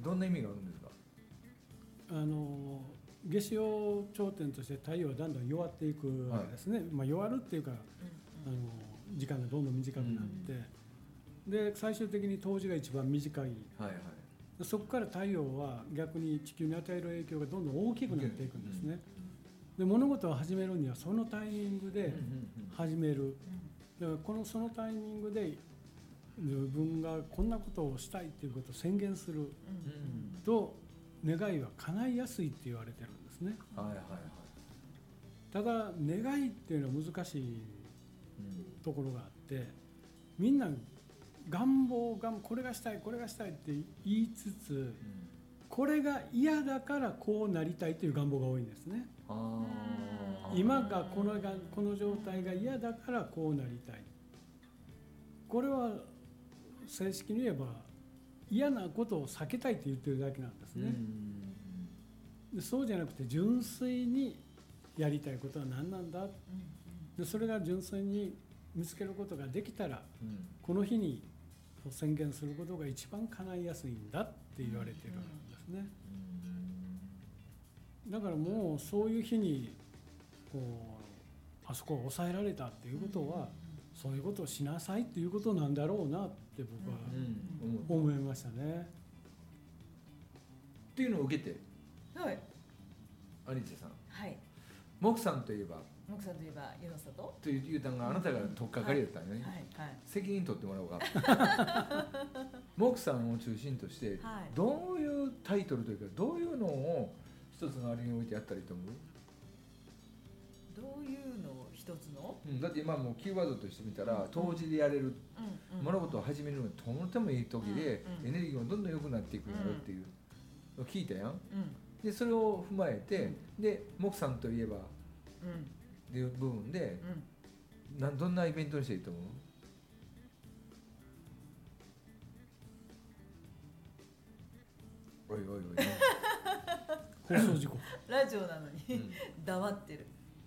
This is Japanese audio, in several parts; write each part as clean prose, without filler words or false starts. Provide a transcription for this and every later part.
どんな意味があるんですか？ 夏至を頂点として太陽はだんだん弱っていくわけですね、弱るっていうか、時間がどんどん短くなって、で最終的に冬至が一番短い、そこから太陽は逆に地球に与える影響がどんどん大きくなっていくんですね。で物事を始めるにはそのタイミングで始める。だからそのタイミングで自分がこんなことをしたいということを宣言すると願いは叶いやすいって言われてるんですね。ただ願いっていうのは難しいところがあって、みんな願望がこれがしたいこれがしたいって言いつつ、これが嫌だからこうなりたいという願望が多いんですね。今がこの状態が嫌だからこうなりたい。これは正式に言えば嫌なことを避けたいって言ってるだけなんですね。でそうじゃなくて純粋にやりたいことは何なんだ、でそれが純粋に見つけることができたら、この日に宣言することが一番叶いやすいんだって言われてるんですね。だからもうそういう日にあそこを抑えられたっていうことは、そういうことをしなさいっていうことなんだろうなって僕は思いましたね。 っていうのを受けて、アニチェさん、木さんといえば湯の里というたんがあなたが取っかかりだったんよね。責任取ってもらおうか。木さんを中心としてどういうタイトルというかどういうのを一つのあれに置いてやったらいいと思う？ どういうのを一つの、 だって今もうキーワードとしてみたら、冬至でやれる、物事を始めるのにとってもいい時で、エネルギーがどんどん良くなっていくんだよっていうのを聞いたやん。でそれを踏まえて、で木さんといえばっていう部分で、どんなイベントにしていいと思う？おいおいおい放送事故ラジオなのに、黙ってる。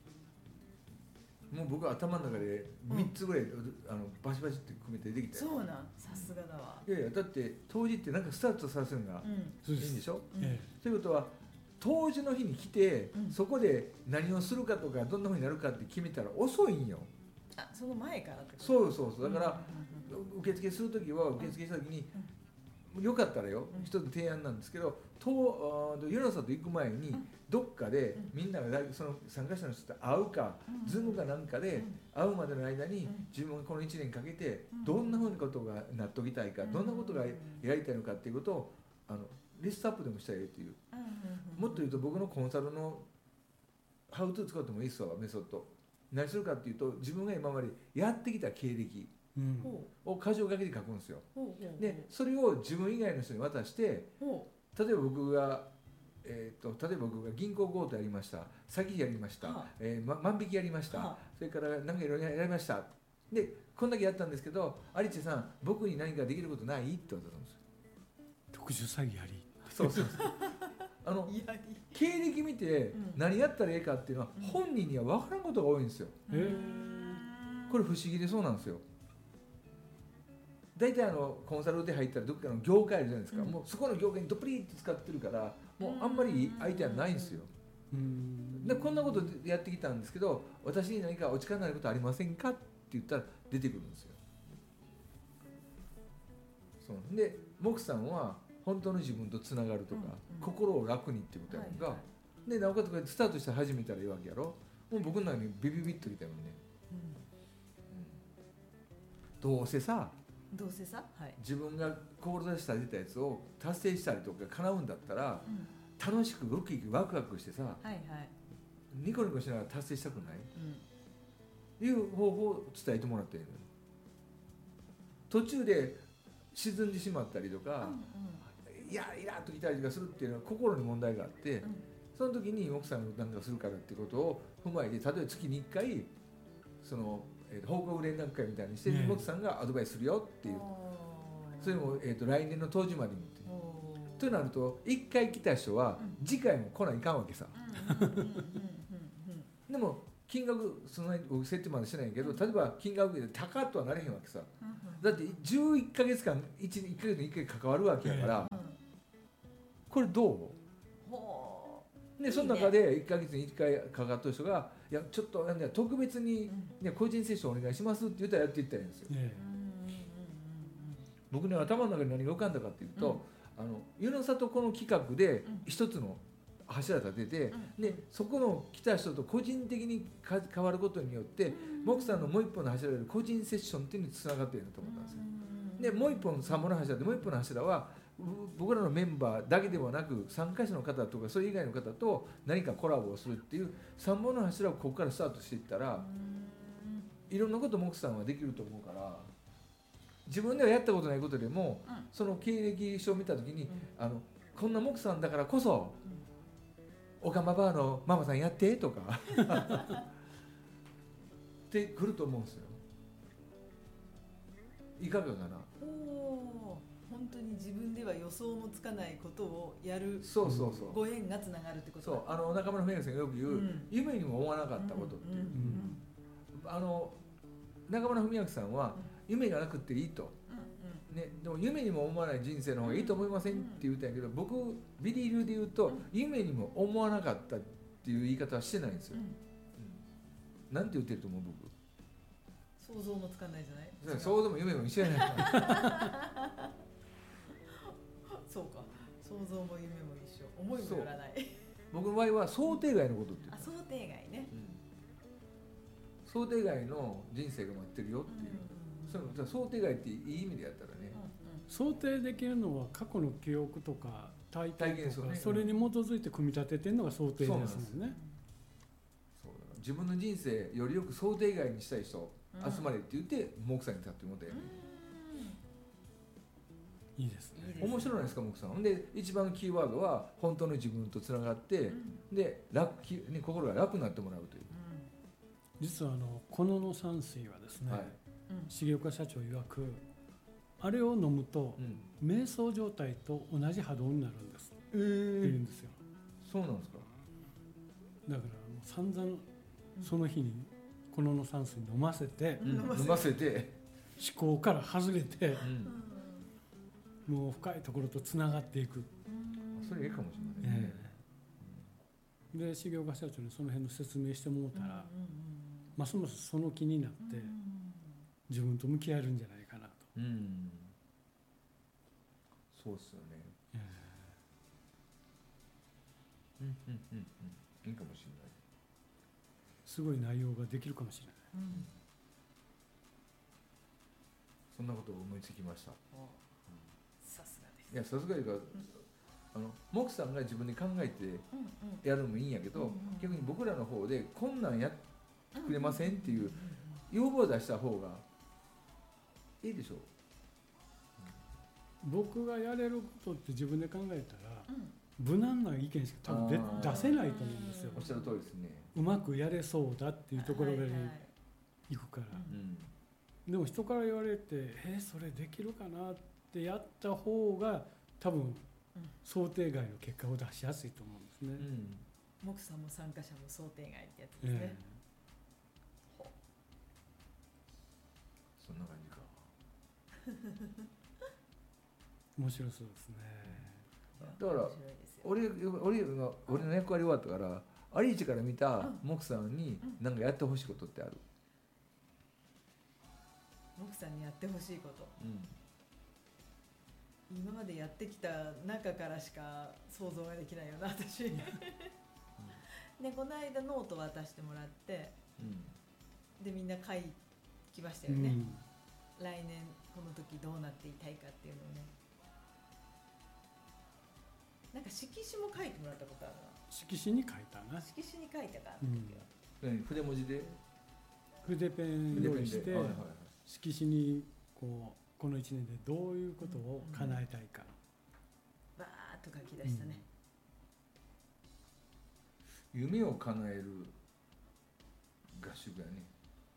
もう僕は頭の中で3つぐらい、バシバシって組めてできたよ。 そうなん、さすがだわ。 いやいや、だって冬至ってなんかスタートさせるのがいいんでしょ。ということは冬至の日に来て、そこで何をするかとかどんなふうになるかって決めたら遅いんよ。 その前からってこと？ そうだから、受付する時は受付した時に、よかったらよ、一つ提案なんですけど、湯の里行く前にどっかでみんながその参加者の人と会うか、ズームかなんかで会うまでの間に、自分がこの1年かけてどんなふうなことがなっときたいか、どんなことがやりたいのかっていうことをリストアップでもしたいっていう。もっと言うと僕のコンサルのハウトゥー使ってもいいっすわ、メソッド。何するかっていうと、自分が今までやってきた経歴を箇条書きで書くんですよ。でそれを自分以外の人に渡して、例えば僕が銀行強盗やりました、詐欺やりました、万引きやりました、それから何かいろいろやりました、でこんだけやったんですけど、アリチェさん僕に何かできることない？って言われたんですよ。 特殊詐欺やり。 そう経歴見て何やったらいいかっていうのは、本人には分からんことが多いんですよ。これ不思議でそうなんですよ。大体コンサルで入ったらどっかの業界あるじゃないですか、もうそこの業界にどっぷりって使ってるから、もうあんまり相手はないんですよ。でこんなことやってきたんですけど、私に何かお力になることありませんかって言ったら出てくるんですよ。そうで木さんは本当の自分とつながるとか、心を楽にっていうことやもんが、でなおかつこれスタートして始めたらいいわけやろ。もう僕の中にビビビッときたよね。どうせさ、自分が志したりたやつを達成したりとか叶うんだったら、楽しくウキウキワクワクしてさ、ニコニコしながら達成したくない、いう方法を伝えてもらっているのよ。途中で沈んでしまったりとか、イラッときたりとかするっていうのは心に問題があって、その時に奥さんが何かするからってことを踏まえて、例えば月に1回その、報告連絡会みたいにして、奥さんがアドバイスするよっていう、それも、来年の当時までにってとなると、1回来た人は次回も来ないかんわけさ。でも金額そんなに僕設定までしないけど、例えば金額で高とはなれへんわけさ。だって11ヶ月間1ヶ月に1回関わるわけやから、 これどほうでその中で1ヶ月に1回かかった人が「いやちょっとなんだ特別に、ね、個人セッションお願いします」って言ったらやっていったらいいんですよ。 え僕ね頭の中に何が浮かんだかっていうと、湯の里この企画で一つの柱立てて、でそこの来た人と個人的に変わることによって僕さんのもう一本の柱で個人セッションっていうのにつながっていると思ったんですよ。でもう一本三本の柱でもう一本の柱は僕らのメンバーだけではなく参加者の方とかそれ以外の方と何かコラボをするっていう三本の柱をここからスタートしていったらいろんなことモクさんはできると思うから自分ではやったことないことでもその経歴書を見た時にこんなモクさんだからこそオカマバーのママさんやってとかってくると思うんですよ。いかがかな。 本当に自分では予想もつかないことをやるそうそうそうご縁がつながるってことだ。 そう中村文明さんがよく言う、夢にも思わなかったことっていう、中村文明さんは夢がなくていいと、ね、でも夢にも思わない人生の方がいいと思いませんって言ったんやけど僕ビリー流で言うと、夢にも思わなかったっていう言い方はしてないんですよ、なんて言ってると思う僕想像もつかないじゃない。 想像も夢も一緒やないそうか想像も夢も一緒思いもよらない僕の場合は想定外のことって言った想定外ね、 想定外の人生が待ってるよっていう、そう想定外っていい意味でやったらね、 想定できるのは過去の記憶とか体験とか、 ね、 それに基づいて組み立ててるのが想定ですもんね。 そう自分の人生よりよく想定外にしたい人集まれって言って木さんに立ってもらったよね、 いいですね。 面白いですか木さんで一番キーワードは本当の自分とつながって、で心が楽になってもらうという、 実はこのの山水はですね、重岡社長曰くあれを飲むと、瞑想状態と同じ波動になるんですって言うんですよ。 そうなんですか。 だから散々その日にこのの山水飲ませて、 飲ませて思考から外れて、もう深いところとつながっていく。 それいいかもしれないね。 で重岡社長にその辺の説明してもらったら、ますますその気になって自分と向き合えるんじゃないかなと。 そうですよね。いいかもしれない。 すごい内容ができるかもしれない。 そんなことを思いつきました。 さすがです。 いやさすがにモクさんが自分で考えてやるのもいいんやけど、逆に僕らの方でこんなんやってくれませんっていう要望を出した方がいいでしょう。 僕がやれることって自分で考えたら、無難な意見しか多分出せないと思うんですよ。 おっしゃる通りですね。 うまくやれそうだっていうところでいくから、でも人から言われてそれできるかなってやった方が多分想定外の結果を出しやすいと思うんですね。 モクさんも参加者も想定外ってやつですね。 そんな感じか。 面白そうですね。 だから俺の役割終わったから有市から見たモクさんに何かやってほしいことってある？ モクさんにやってほしいこと、今までやってきた中からしか想像ができないよな私でこの間ノート渡してもらって、でみんな書きましたよね、来年この時どうなっていたいかっていうのをね。なんか色紙も書いてもらったことあるな。 色紙に書いたな。 色紙に書いたかあの時は、 筆文字で筆ペン用意して、色紙にこの1年でどういうことを叶えたいか、 バーッと書き出したね、 夢を叶える合宿やね、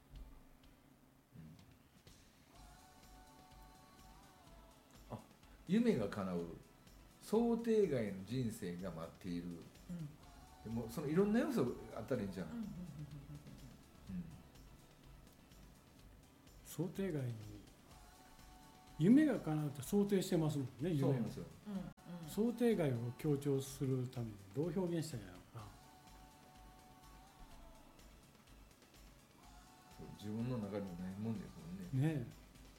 夢が叶う想定外の人生が待っている、でもそのいろんな要素あったらいいんじゃん、 想定外に夢が叶うって想定してますもんね。夢を想定外を強調するためにどう表現したんやろうな。 そう自分の中にもないもんですもんね。 ね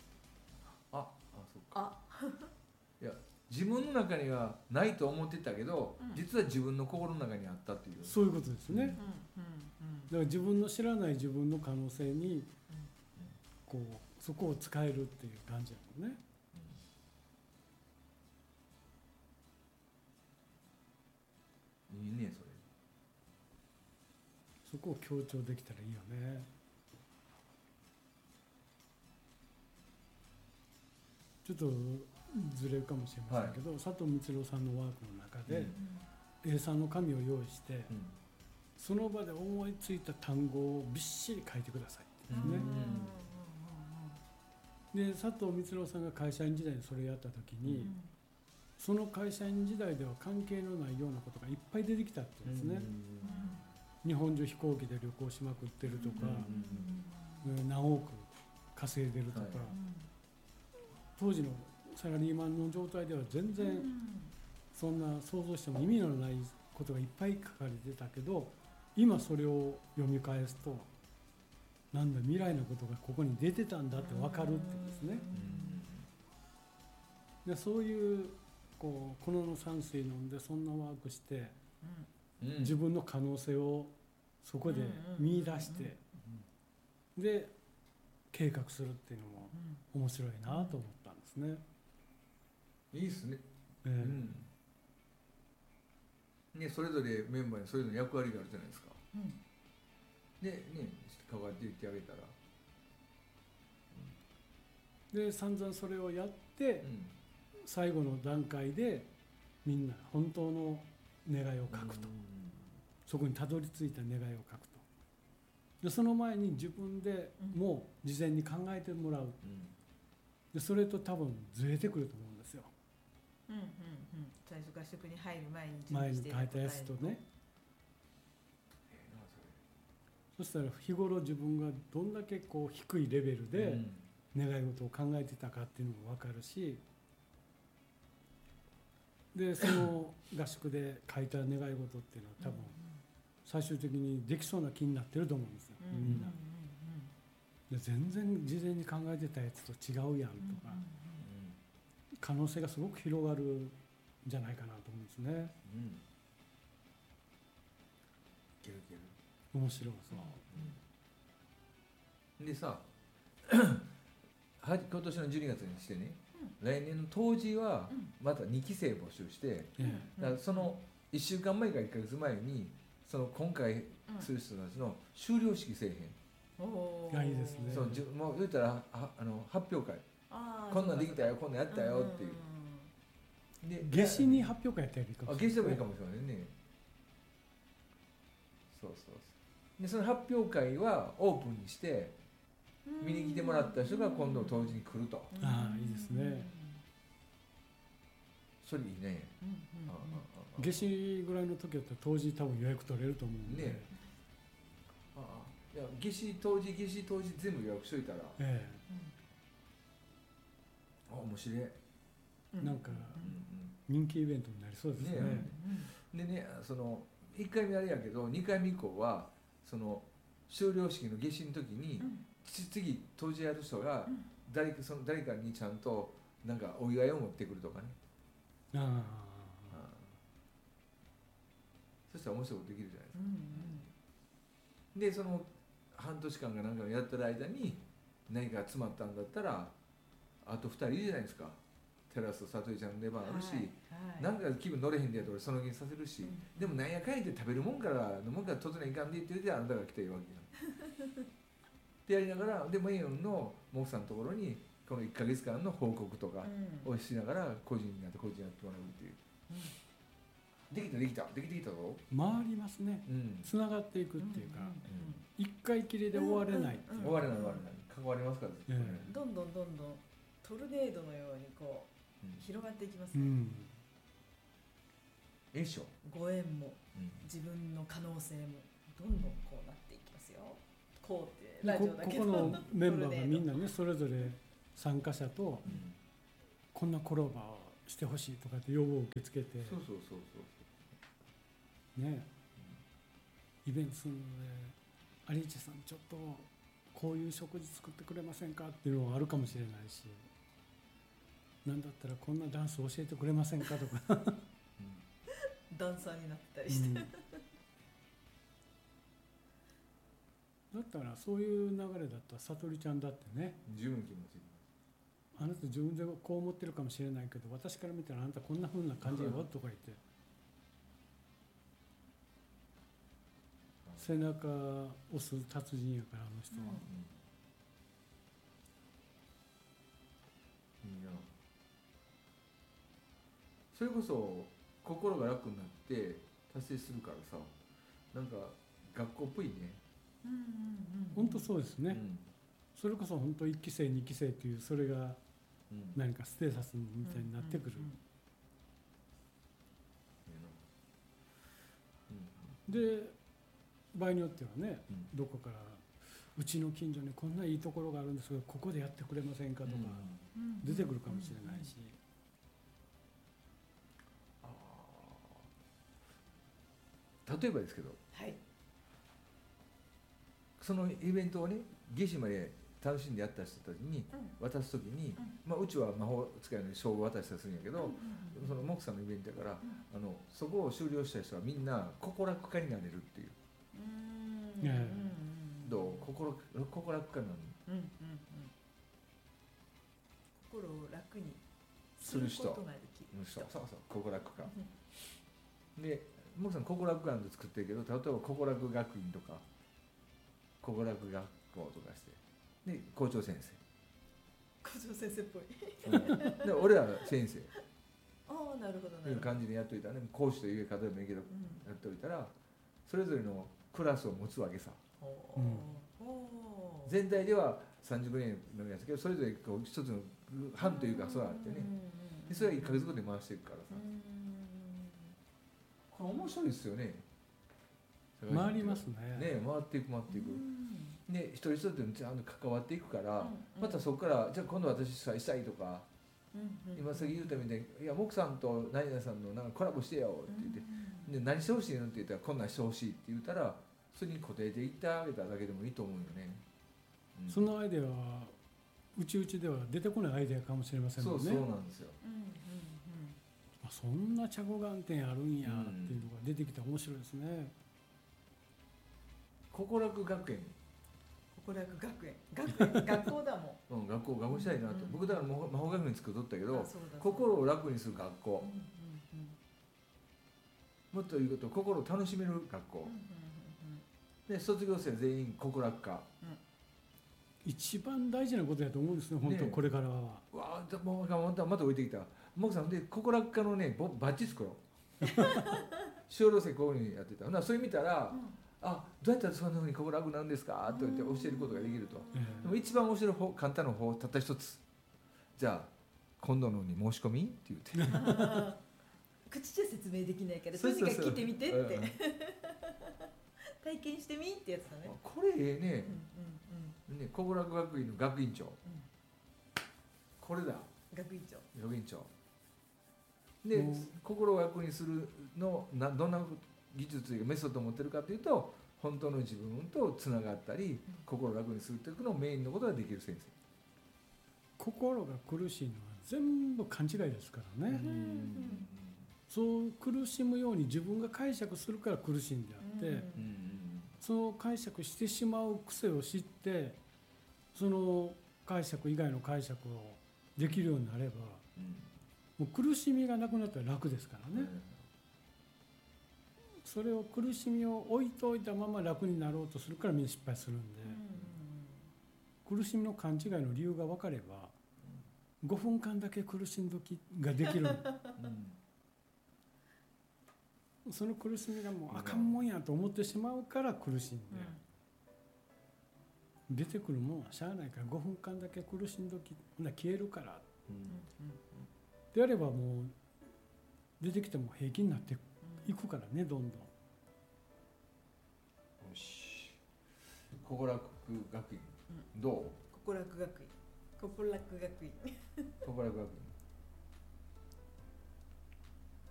そうか。いや自分の中にはないと思ってたけど、実は自分の心の中にあったっていう。 そういうことですね。だから自分の知らない自分の可能性にこうそこを使えるっていう感じやもんね。 いいねそれ。 そこを強調できたらいいよね。ちょっとずれるかもしれませんけど、佐藤光郎さんのワークの中で、A さんの紙を用意して、その場で思いついた単語をびっしり書いてくださいってですね。で佐藤光郎さんが会社員時代にそれをやった時に、その会社員時代では関係のないようなことがいっぱい出てきたって言うんですね。日本中飛行機で旅行しまくってるとか、何億稼いでるとか、当時のサラリーマンの状態では全然そんな想像しても意味のないことがいっぱい書かれてたけど、今それを読み返すとなんだ未来のことがここに出てたんだって分かるってですね。でそういうこの山水飲んでそんなワークして、自分の可能性をそこで見出して、で計画するっていうのも面白いなと思ったんですね。 いいっすね。ね、それぞれメンバーにそれぞれ役割があるじゃないですか。でね、関わっていってあげたら。 で散々それをやって、最後の段階でみんな本当の願いを書くと、そこにたどり着いた願いを書くと。でその前に自分でもう事前に考えてもらう。でそれと多分ずれてくると思うんですよ。 最初合宿に入る前に前に書いたやつとね。そしたら日頃自分がどんだけこう低いレベルで願い事を考えてたかっていうのも分かるし、でその合宿で書いた願い事っていうのは多分最終的にできそうな気になってると思うんですよ、みんな。で全然事前に考えてたやつと違うやんとか、可能性がすごく広がるんじゃないかなと思うんですね。 いけるいける。 面白いそう。 でさ今年の12月にしてね、来年の冬至はまた2期生募集して、だからその1週間前か1ヶ月前にその今回する人たちの修了式せえへん。 いいですね。 そうもう言うたら発表会、こんなんできたよ、こんなんやったよっていう。 で夏至に発表会やったらいいかもしれない。 夏至でもいいかもしれないね。そうでその発表会はオープンにして見に来てもらった人が今度当時に来ると。 いいですね。 それいいね。 夏至ぐらいの時だったら当時多分予約取れると思うんで。 いや夏至当時全部予約しといたら、面白い。 なんか人気イベントになりそうですね。 でね、その1回目あれやけど2回目以降はその修了式の夏至の時に、次当時やる人が誰かにちゃんとなんかお祝いを持ってくるとかね。そしたら面白いことできるじゃないですか。でその半年間がなんかやってる間に何か集まったんだったらあと2人いるじゃないですか。テラスと里井ちゃんの出番あるし、なんか気分乗れへんでやと俺その気にさせるし、でもなんやかんやで食べるもんから飲むから突然いかんでって言ってあなたが来ているわけよ。ってやりながらでもエヨンのモフさんのところにこの1ヶ月間の報告とかをしながら個人になって個人やってもらうっていう。できたぞ。 回りますね。つながっていくっていうか、一回きりで終われない。 終われない関わりますから。 どんどんトルネードのようにこう広がっていきますね。ご縁も自分の可能性もどんどんこうなっていきますよ。こうってラジオだけどここのメンバーがみんなねそれぞれ参加者とこんなコラボしてほしいとかって要望を受け付けてそうそうそうそうね、イベントするので有市さんちょっとこういう食事作ってくれませんかっていうのはあるかもしれないし、なんだったらこんなダンス教えてくれませんかとかダンサーになったりして、 だったらそういう流れだったらさとりちゃんだってね、 十分気持ちいい。 あなた自分でこう思ってるかもしれないけど私から見たらあなたこんな風な感じよとか言って背中を押す達人やからあの人は、 いいな。それこそ心が楽になって達成するからさ、なんか学校っぽいね。 本当そうですね、それこそ本当1期生2期生っていうそれが何かステータスみたいになってくる、で場合によってはね、どこからうちの近所にこんないいところがあるんですけどここでやってくれませんかとか出てくるかもしれないし、 例えばですけど、 はい、 そのイベントをね夏至まで楽しんでやった人たちに渡す時に、うちは魔法使いの称号渡したりするんやけど、そのモクさんのイベントやから、そこを終了した人はみんな心楽家になれるっていう。どう心楽家なの、 心を楽にする人、 ことができる人、 そうそう心楽家で、モクさん心楽家で作ってるけど、例えば心楽学院とか心楽学校とかしてで校長先生、 校長先生っぽいで俺ら先生ああなるほどという感じでやっといたらね、講師という方でもいいけど、やっといたらそれぞれのクラスを持つわけさ、全体では30年のやつけどそれぞれこう一つの班というかそうあってね、でそれは1ヶ月後で回していくからさ、これ面白いですよね。 回りますね。 ね、回っていくで一人一人でちゃんと関わっていくから、またそこからじゃあ今度私したいとか、今さっき言うたみたいに「いやモクさんと何々さんのなんかコラボしてよ」って言って「で何してほしいの?」って言ったら「こんなんしてほしい」って言ったらそれに答えていってあげただけでもいいと思うよね。 そのアイデアはうちでは出てこないアイデアかもしれませんもんね。 そうなんですよ。 そんな着眼点あるんやっていうのが出てきて面白いですね。 心楽学園、 心楽学園学校だもん、 学校したいなと、僕だから魔法学園作っとったけど、心を楽にする学校、もっと言うと心を楽しめる学校、で卒業生全員心楽家、 一番大事なことやと思うんですね、本当これからは。 わあ、もうまた置いてきた。モクさんで心楽家のねバッジ作ろう。小老生こういうふうにやってた。それ見たら、あ、どうやったらそんなふうに心楽なんですかと言って教えることができると。でも一番面白い方、簡単な方たった一つ。じゃあ今度のに申し込みって言って。 口じゃ説明できないから、とにかく来てみてって。体験してみってやつだね。 これええね。心楽学院の学院長。これだ。 学院長。 学院長。で、心を楽にするのどんな技術というかメソッドを持ってるかというと、本当の自分とつながったり、心を楽にするというのをメインのことができる先生。 心が苦しいのは全部勘違いですからね。そう苦しむように自分が解釈するから苦しいんであって、そう解釈してしまう癖を知って、その解釈以外の解釈をできるようになれば、もう苦しみがなくなったら楽ですからね。それを苦しみを置いといたまま楽になろうとするからみんな失敗するんで、苦しみの勘違いの理由が分かれば5分間だけ苦しんどきができる、その苦しみがもうあかんもんやと思ってしまうから苦しんで、出てくるもんはしゃあないから5分間だけ苦しんどきほな消えるからであればもう出てきても平気になっていくからね、どんどん。よし、心楽学院、どう？ 心楽学院。心楽学院。 心楽学院。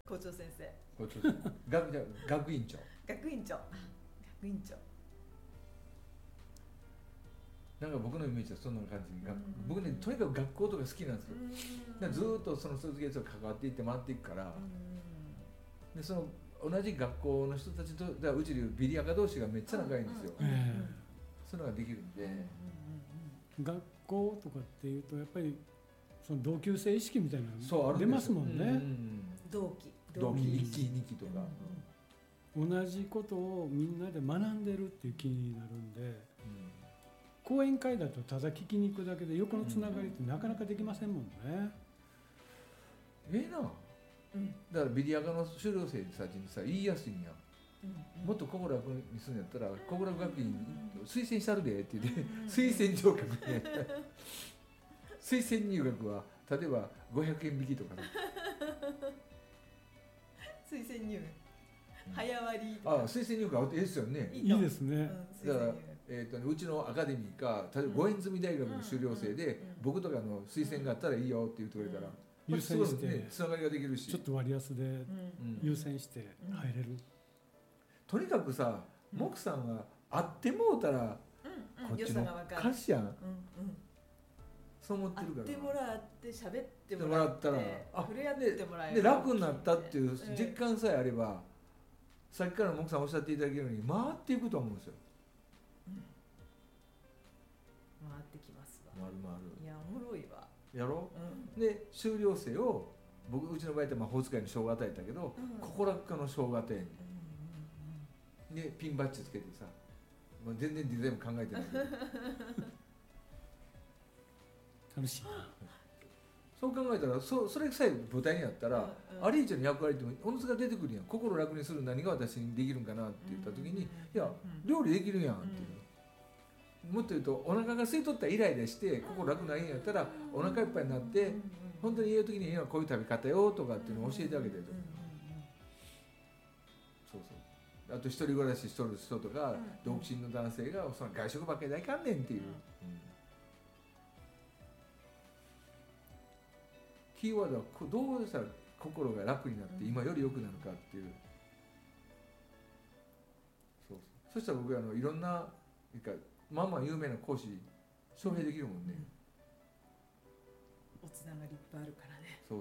校長先生。 学院長。 学院長。学院長。 なんか僕のイメージはそんな感じ。僕ね、とにかく学校とか好きなんですよ。だからずーっとその卒業生と関わっていって回っていくから、でその同じ学校の人たちと、だからうちでいうビリヤカ同士がめっちゃ仲いいんですよ。そういうのができるんで。 学校とかっていうとやっぱりその同級生意識みたいなの出ますもんね。 同期 2期とか。 同じことをみんなで学んでるっていう気になるんで、講演会だとただ聞きに行くだけで横のつながりってなかなかできませんもんね。 な。だからビリヤカの修了生たちにさ言いやすいんや。もっと心楽にするんやったら心楽学院推薦したるでって言って推薦状書くね。推薦入学は例えば500円引きとかね。 推薦入学早割りとか。推薦入学あっていいですよね。 いいですね。 だからうちのアカデミーか例えば五円積み大学の修了生で僕とかの推薦があったらいいよって言ってくれたら優先してつながりができるし、 ちょっと割安で優先して入れる。 とにかくさ、モクさんは会ってもうたらこっちの歌詞やん。そう思ってるから。 会ってもらって喋ってもらったら、触れ合ってもらえる。 で楽になったっていう実感さえあれば、さっきからモクさんおっしゃっていただけるように回っていくと思うんですよ。 回ってきますわ。 回る。 いやおもろいわ。 やろう。で修了生を僕うちの場合って魔法使いの賞が与えたけど、心楽家の賞が与えんねん。でピンバッジつけてさ、全然デザインも考えてないけど楽しいな。 そう考えたらそれさえ舞台になったら、アリーチェの役割っておのずが出てくるやん。心楽にする何が私にできるんかなって言った時に、いや料理できるやんっていう、もっと言うとお腹が空いとったらイライラして心楽ないんやったらお腹いっぱいになって本当に言う時に今こういう食べ方よとかっていうのを教えてあげてると。あと一人暮らししとる人とか、独身の男性がその外食ばっかりでいかんねんっていう、キーワードはどうしたら心が楽になって今より良くなるかっていう、そしたら僕いろんなまあまあ有名な講師招聘できるもんね。 おつながりいっぱいあるからね。 そう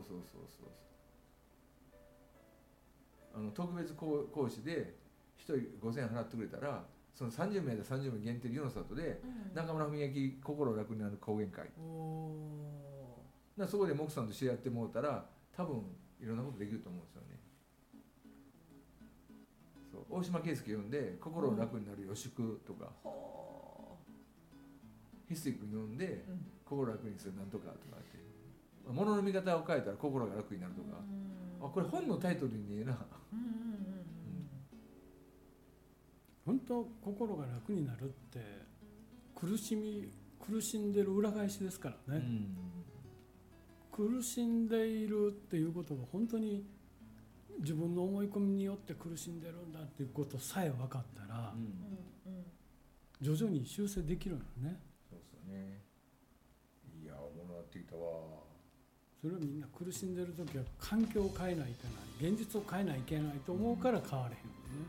特別講師で1人5000円払ってくれたら、その30名で30名限定で湯の里で、中村文明心楽になる講演会、そこでモクさんと知り合ってもらったら多分いろんなことできると思うんですよね。そう大島圭介呼んで心楽になる予祝とか、翡翠君呼んで心楽にするなんとかとかって、物の見方を変えたら心が楽になるとか、これ本のタイトルにねえな。 本当心が楽になるって苦しんでる裏返しですからね。苦しんでいるっていうことが本当に自分の思い込みによって苦しんでるんだっていうことさえ分かったら、徐々に修正できるのね。 そうですよね。いや、おもろなってきたわ。 それはみんな苦しんでる時は環境を変えないといけない、現実を変えないといけないと思うから変われへんのね。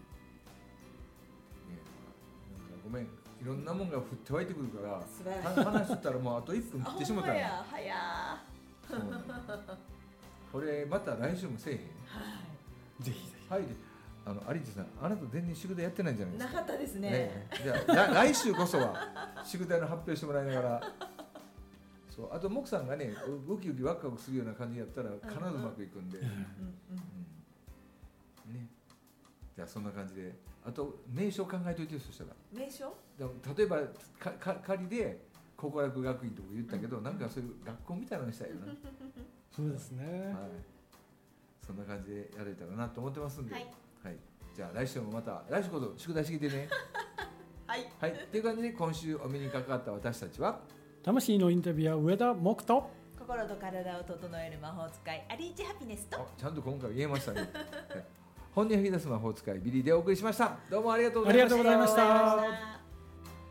ごめん、いろんなもんが降って湧いてくるから話しとったらもうあと1分切ってしまったんや。これまた来週もせえへん。 ぜひぜひ。 はい、有地さん、あなた全然宿題やってないんじゃないですか。 なかったですね。 じゃあ来週こそは宿題の発表してもらいながら。そう、あとモクさんがね、ウキウキワクワクするような感じやったら必ずうまくいくんで。ね。じゃあそんな感じで、あと名称考えといてよ。そしたら。名称？でも例えば仮で心楽学院とか言ったけど、なんかそういう学校みたいなのしたいよな。 そうですね。はい。 そんな感じでやれたらなと思ってますんで。はい。じゃあ来週もまた来週こそ宿題してきてね。はい。はい。っていう感じで今週お目にかかった私たちは。 魂のインタビュアー上田木と心と体を整える魔法使いアリーチハピネスと、 ちゃんと今回言えましたね。本音を引き出す魔法使いビリーでお送りしました。どうもありがとうございました。